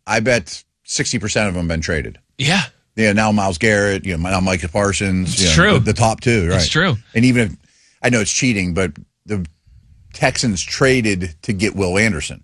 I bet 60% of them have been traded. Yeah. Yeah, now Myles Garrett, now Micah Parsons. It's true. The top two, right? It's true. And even if, I know it's cheating, but the Texans traded to get Will Anderson.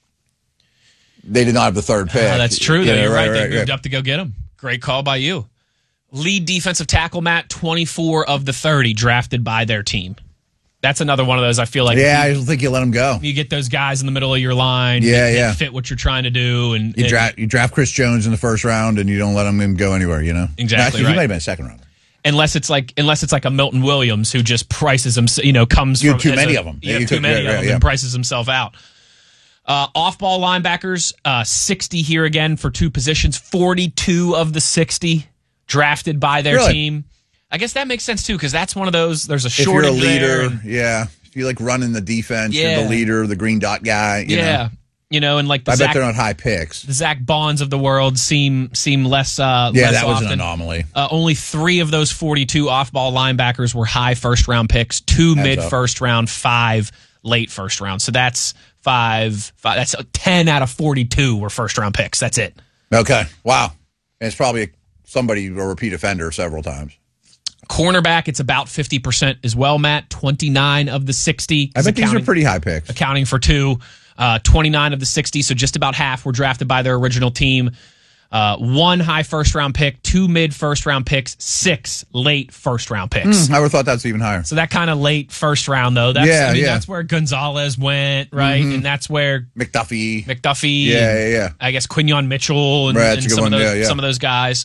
They did not have the third pick. That's true, though. You're right. They moved right. up to go get him. Great call by you. Lead defensive tackle, Matt, 24 of the 30 drafted by their team. That's another one of those I feel like. Yeah, I think you let them go. You get those guys in the middle of your line. Yeah. Fit what you're trying to do. And you draft Chris Jones in the first round, and you don't let him go anywhere, Exactly. Actually, right. He might have been a second round. Unless it's like a Milton Williams who just prices him, comes you from. have too many of them. You have too many of them and prices himself out. Off-ball linebackers, 60 here again for two positions. 42 of the 60 drafted by their team. I guess that makes sense, too, because that's one of those, there's a shortage if you're a leader, there. If you like running the defense, you're the leader, the green dot guy. You know. And like I bet they're not high picks. The Zach Bonds of the world seem less less that was often. an anomaly. Only 3 of those 42 off-ball linebackers were high first-round picks, 2 mid-first round, 5 late first round. So that's 5. That's 10 out of 42 were first-round picks. That's it. Okay. Wow. And it's probably a repeat offender several times. Cornerback, it's about 50% as well, Matt. 29 of the 60. I bet these are pretty high picks. Accounting for 2. 29 of the 60, so just about half were drafted by their original team. 1 high first-round pick, 2 mid-first-round picks, 6 late first-round picks. I would have thought that's even higher. So that kind of late first round, though. That's where Gonzalez went, right? And that's where McDuffie. Yeah. I guess Quinyon Mitchell and some of those guys.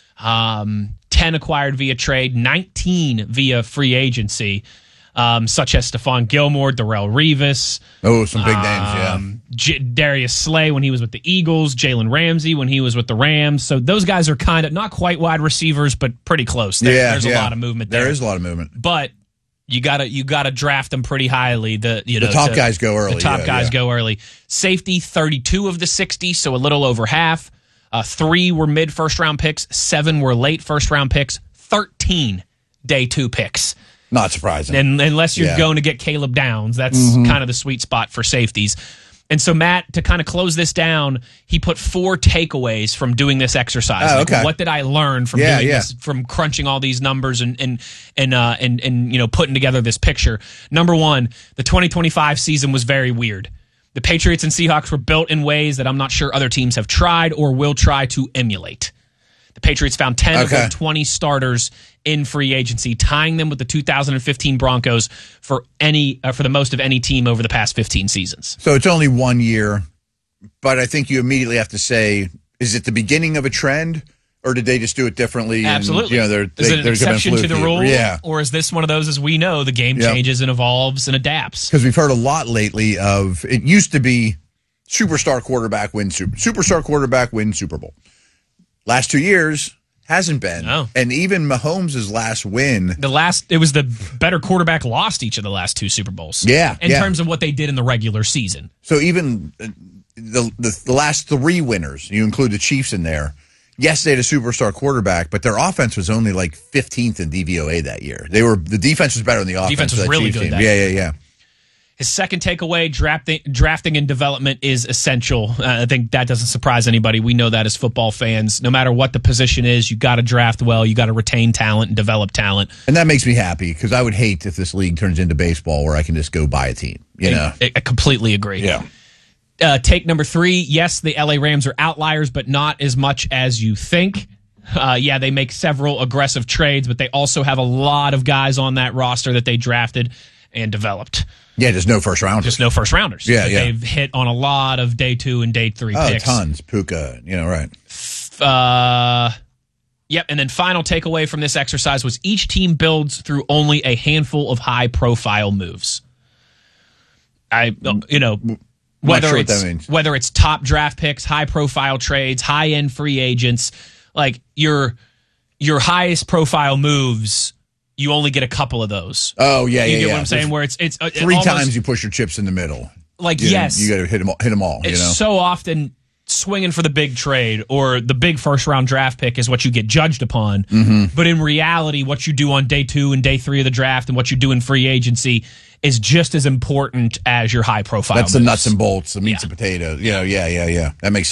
10 acquired via trade, 19 via free agency, such as Stephon Gilmore, Darrelle Revis. Oh, some big names, Darius Slay when he was with the Eagles, Jalen Ramsey when he was with the Rams. So those guys are kind of not quite wide receivers, but pretty close. There's a lot of movement there. There is a lot of movement. But you gotta draft them pretty highly. The top guys go early. The top guys go early. Safety, 32 of the 60, so a little over half. 3 were mid first round picks, 7 were late first round picks, 13 day 2 picks. Not surprising. And unless you're going to get Caleb Downs, that's kind of the sweet spot for safeties. And so, Matt, to kind of close this down, he put 4 takeaways from doing this exercise. Oh, okay. What did I learn from doing this, from crunching all these numbers and putting together this picture? Number 1, the 2025 season was very weird. The Patriots and Seahawks were built in ways that I'm not sure other teams have tried or will try to emulate. The Patriots found 10 of their 20 starters in free agency, tying them with the 2015 Broncos for the most of any team over the past 15 seasons. So it's only 1 year, but I think you immediately have to say, is it the beginning of a trend, or did they just do it differently? Absolutely. And, is it an exception to the rule? Yeah. Or is this one of those, as we know, the game changes and evolves and adapts? Because we've heard a lot lately of, it used to be superstar quarterback wins Super Bowl. Last 2 years, hasn't been. No. And even Mahomes' last win. It was the better quarterback lost each of the last 2 Super Bowls. Yeah. In terms of what they did in the regular season. So even the last 3 winners, you include the Chiefs in there. Yes, they had a superstar quarterback, but their offense was only like 15th in DVOA that year. The defense was better than the offense. Defense was really good that year. Yeah. His second takeaway, drafting and development is essential. I think that doesn't surprise anybody. We know that as football fans. No matter what the position is, you got to draft well. You got to retain talent and develop talent. And that makes me happy because I would hate if this league turns into baseball where I can just go buy a team. I completely agree. Yeah. Take number 3. Yes, the LA Rams are outliers, but not as much as you think. They make several aggressive trades, but they also have a lot of guys on that roster that they drafted and developed. Yeah, just no first rounders. Just no first rounders. Yeah. They've hit on a lot of day 2 and day 3 picks. Tons. Puka, right. And then final takeaway from this exercise was each team builds through only a handful of high-profile moves. Whether it's top draft picks, high-profile trades, high-end free agents, like your highest profile moves, you only get a couple of those. Oh yeah, you get what I'm saying? Where it's 3 times you push your chips in the middle. Yes, you got to hit them all. It's so often swinging for the big trade or the big first round draft pick is what you get judged upon. But in reality, what you do on day 2 and day 3 of the draft and what you do in free agency is just as important as your high profile. That's the nuts and bolts, the meats and potatoes. Yeah. That makes sense.